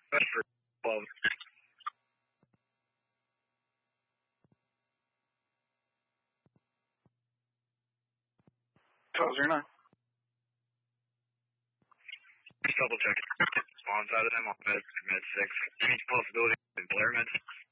That's for 12. Tozer 9. Just double checking. Spawns out of them on med 6. Any possibility of Blair med?